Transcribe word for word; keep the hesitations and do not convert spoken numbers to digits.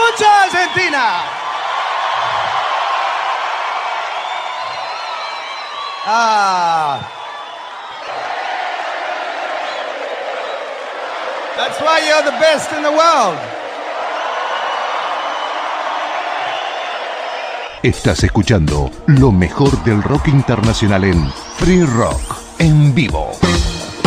mucha Argentina. Ah. That's why you're the best in the world. Estás escuchando lo mejor del rock internacional en Free Rock en vivo.